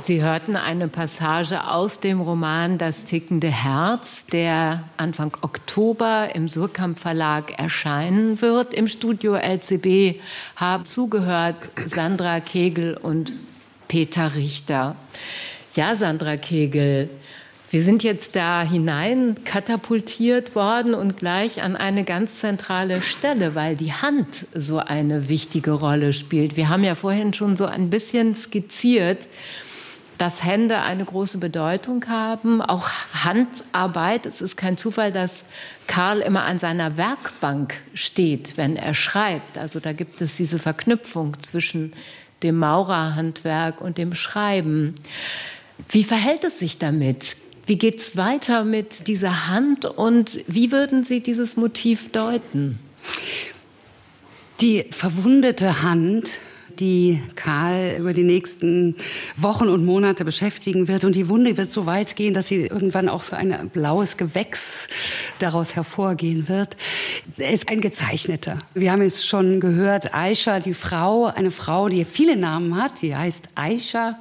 Sie hörten eine Passage aus dem Roman Das tickende Herz, der Anfang Oktober im Surkamp Verlag erscheinen wird. Im Studio LCB haben zugehört Sandra Kegel und Peter Richter. Ja, Sandra Kegel, wir sind jetzt da hinein katapultiert worden und gleich an eine ganz zentrale Stelle, weil die Hand so eine wichtige Rolle spielt. Wir haben ja vorhin schon so ein bisschen skizziert, dass Hände eine große Bedeutung haben, auch Handarbeit. Es ist kein Zufall, dass Karl immer an seiner Werkbank steht, wenn er schreibt. Also da gibt es diese Verknüpfung zwischen dem Maurerhandwerk und dem Schreiben. Wie verhält es sich damit? Wie geht es weiter mit dieser Hand und wie würden Sie dieses Motiv deuten? Die verwundete Hand, die Karl über die nächsten Wochen und Monate beschäftigen wird. Und die Wunde wird so weit gehen, dass sie irgendwann auch so ein blaues Gewächs daraus hervorgehen wird. Er ist ein Gezeichneter. Wir haben es schon gehört, Aisha, die Frau, eine Frau, die viele Namen hat, die heißt Aisha.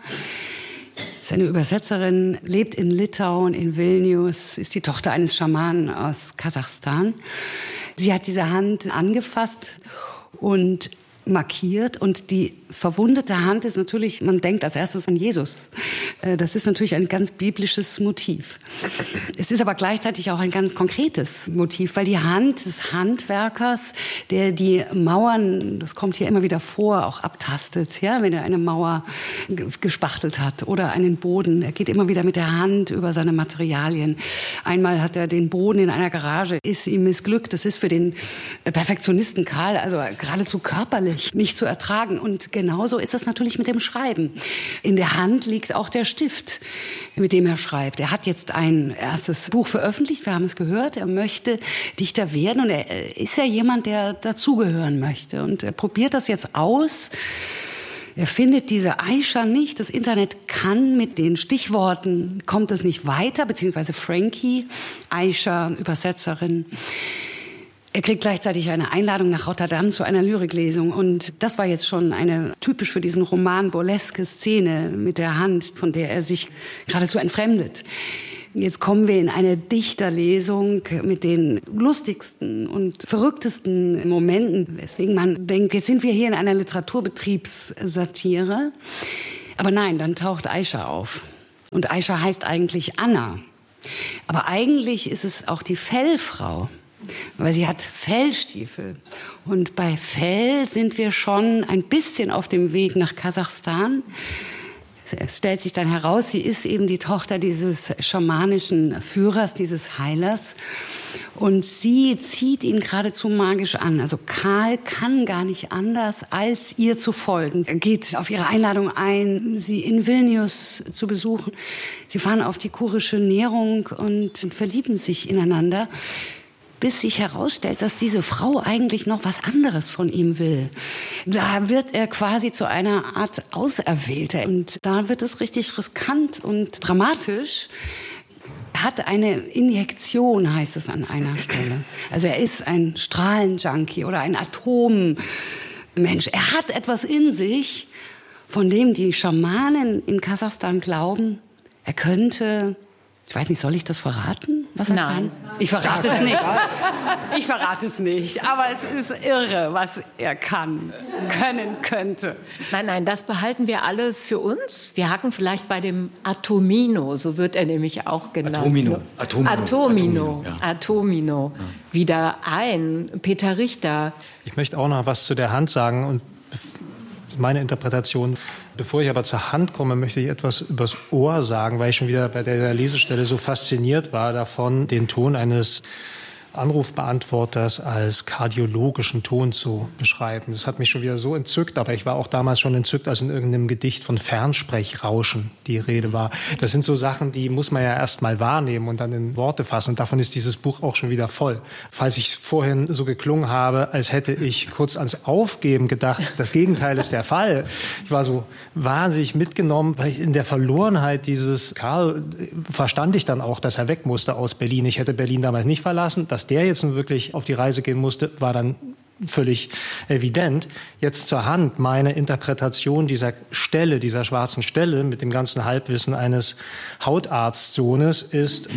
Ist eine Übersetzerin, lebt in Litauen, in Vilnius, ist die Tochter eines Schamanen aus Kasachstan. Sie hat diese Hand angefasst und markiert und die verwundete Hand ist natürlich, man denkt als erstes an Jesus. Das ist natürlich ein ganz biblisches Motiv. Es ist aber gleichzeitig auch ein ganz konkretes Motiv, weil die Hand des Handwerkers, der die Mauern, das kommt hier immer wieder vor, auch abtastet, ja, wenn er eine Mauer gespachtelt hat oder einen Boden. Er geht immer wieder mit der Hand über seine Materialien. Einmal hat er den Boden in einer Garage, ist ihm missglückt. Das ist für den Perfektionisten Karl also geradezu körperlich nicht zu ertragen. Und genauso ist das natürlich mit dem Schreiben. In der Hand liegt auch der Stift, mit dem er schreibt. Er hat jetzt ein erstes Buch veröffentlicht, wir haben es gehört. Er möchte Dichter werden und er ist ja jemand, der dazugehören möchte. Und er probiert das jetzt aus. Er findet diese Aisha nicht. Das Internet kann mit den Stichworten, kommt es nicht weiter, beziehungsweise Frankie, Aisha, Übersetzerin. Er kriegt gleichzeitig eine Einladung nach Rotterdam zu einer Lyriklesung. Und das war jetzt schon eine typisch für diesen Roman burleske Szene mit der Hand, von der er sich geradezu entfremdet. Jetzt kommen wir in eine Dichterlesung mit den lustigsten und verrücktesten Momenten, weswegen man denkt, jetzt sind wir hier in einer Literaturbetriebssatire. Aber nein, dann taucht Aisha auf. Und Aisha heißt eigentlich Anna. Aber eigentlich ist es auch die Fellfrau. Weil sie hat Fellstiefel. Und bei Fell sind wir schon ein bisschen auf dem Weg nach Kasachstan. Es stellt sich dann heraus, sie ist eben die Tochter dieses schamanischen Führers, dieses Heilers. Und sie zieht ihn geradezu magisch an. Also Karl kann gar nicht anders, als ihr zu folgen. Er geht auf ihre Einladung ein, sie in Vilnius zu besuchen. Sie fahren auf die kurische Nährung und verlieben sich ineinander, bis sich herausstellt, dass diese Frau eigentlich noch was anderes von ihm will. Da wird er quasi zu einer Art Auserwählter. Und da wird es richtig riskant und dramatisch. Er hat eine Injektion, heißt es an einer Stelle. Also er ist ein Strahlenjunkie oder ein Atommensch. Er hat etwas in sich, von dem die Schamanen in Kasachstan glauben, er könnte... Ich weiß nicht, soll ich das verraten, was er kann? Ich verrate es nicht. Ich verrate es nicht. Aber es ist irre, was er können könnte. Nein, das behalten wir alles für uns. Wir haken vielleicht bei dem Atomino, so wird er nämlich auch genannt. Atomino. Ja. Wieder ein. Peter Richter. Ich möchte auch noch was zu der Hand sagen und meine Interpretation. Bevor ich aber zur Hand komme, möchte ich etwas übers Ohr sagen, weil ich schon wieder bei der Lesestelle so fasziniert war davon, den Ton eines Anrufbeantworters als kardiologischen Ton zu beschreiben. Das hat mich schon wieder so entzückt, aber ich war auch damals schon entzückt, als in irgendeinem Gedicht von Fernsprechrauschen die Rede war. Das sind so Sachen, die muss man ja erst mal wahrnehmen und dann in Worte fassen. Und davon ist dieses Buch auch schon wieder voll. Falls ich vorhin so geklungen habe, als hätte ich kurz ans Aufgeben gedacht, das Gegenteil ist der Fall. Ich war so wahnsinnig mitgenommen, weil in der Verlorenheit dieses Karl verstand ich dann auch, dass er weg musste aus Berlin. Ich hätte Berlin damals nicht verlassen. Dass der jetzt nun wirklich auf die Reise gehen musste, war dann völlig evident. Jetzt zur Hand. Meine Interpretation dieser Stelle, dieser schwarzen Stelle mit dem ganzen Halbwissen eines Hautarztsohnes ist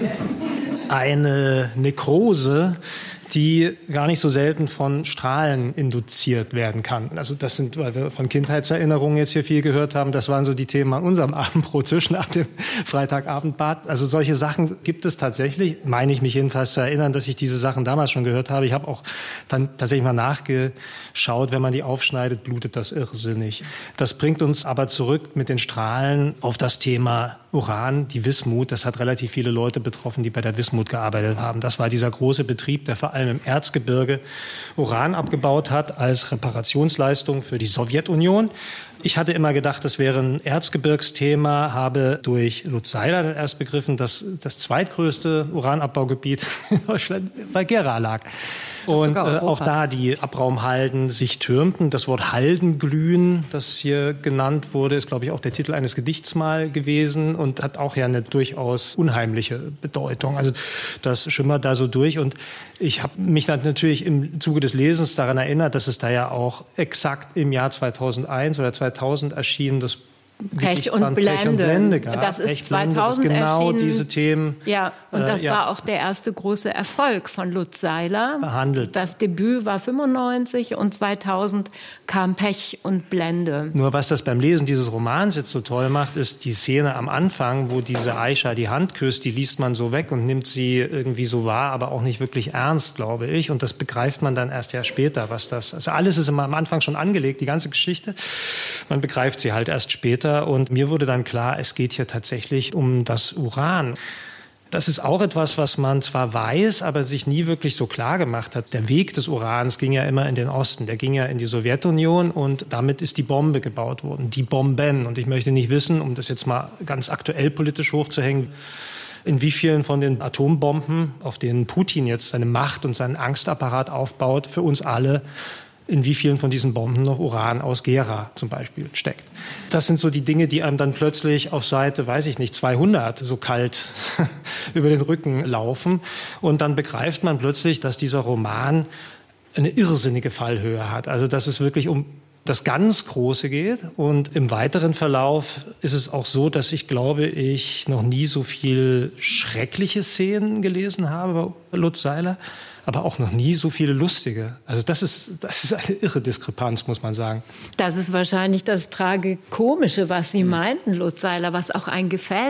eine Nekrose, die gar nicht so selten von Strahlen induziert werden kann. Also das sind, weil wir von Kindheitserinnerungen jetzt hier viel gehört haben, das waren so die Themen an unserem Abendbrottisch nach dem Freitagabendbad. Also solche Sachen gibt es tatsächlich, meine ich mich jedenfalls zu erinnern, dass ich diese Sachen damals schon gehört habe. Ich habe auch dann tatsächlich mal nachgeschaut, wenn man die aufschneidet, blutet das irrsinnig. Das bringt uns aber zurück mit den Strahlen auf das Thema Uran, die Wismut. Das hat relativ viele Leute betroffen, die bei der Wismut gearbeitet haben. Das war dieser große Betrieb, der vor allem im Erzgebirge Uran abgebaut hat als Reparationsleistung für die Sowjetunion. Ich hatte immer gedacht, das wäre ein Erzgebirgsthema, habe durch Lutz Seiler dann erst begriffen, dass das zweitgrößte Uranabbaugebiet in Deutschland bei Gera lag. Und auch da die Abraumhalden sich türmten. Das Wort Haldenglühen, das hier genannt wurde, ist, glaube ich, auch der Titel eines Gedichts mal gewesen und hat auch ja eine durchaus unheimliche Bedeutung. Also das schimmert da so durch. Und ich habe mich dann natürlich im Zuge des Lesens daran erinnert, dass es da ja auch exakt im Jahr 2001 oder 2000 erschien, das Pech und Blende. Das ist 2000 genau erschienen. Diese Themen. Ja, und das war auch der erste große Erfolg von Lutz Seiler. Behandelt. Das Debüt war 95 und 2000 kam Pech und Blende. Nur was das beim Lesen dieses Romans jetzt so toll macht, ist die Szene am Anfang, wo diese Aisha die Hand küsst, die liest man so weg und nimmt sie irgendwie so wahr, aber auch nicht wirklich ernst, glaube ich. Und das begreift man dann erst ja später, was das, also alles ist immer am Anfang schon angelegt, die ganze Geschichte. Man begreift sie halt erst später. Und mir wurde dann klar, es geht hier tatsächlich um das Uran. Das ist auch etwas, was man zwar weiß, aber sich nie wirklich so klar gemacht hat. Der Weg des Urans ging ja immer in den Osten. Der ging ja in die Sowjetunion und damit ist die Bombe gebaut worden. Die Bomben. Und ich möchte nicht wissen, um das jetzt mal ganz aktuell politisch hochzuhängen, in wie vielen von den Atombomben, auf denen Putin jetzt seine Macht und seinen Angstapparat aufbaut, für uns alle, in wie vielen von diesen Bomben noch Uran aus Gera zum Beispiel steckt. Das sind so die Dinge, die einem dann plötzlich auf Seite, weiß ich nicht, 200 so kalt über den Rücken laufen. Und dann begreift man plötzlich, dass dieser Roman eine irrsinnige Fallhöhe hat. Also dass es wirklich um das ganz Große geht. Und im weiteren Verlauf ist es auch so, dass ich glaube, ich noch nie so viel schreckliche Szenen gelesen habe bei Lutz Seiler, aber auch noch nie so viele lustige. Also das ist eine irre Diskrepanz, muss man sagen. Das ist wahrscheinlich das Tragikomische, was Sie meinten, Lutz Seiler, was auch ein Gefäß